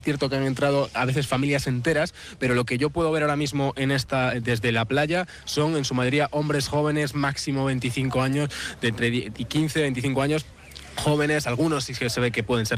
Cierto que han entrado a veces familias enteras, pero lo que yo puedo ver ahora mismo desde la playa son en su mayoría hombres jóvenes, máximo 25 años, de entre 15 y 25 años, jóvenes, algunos sí que se ve que pueden ser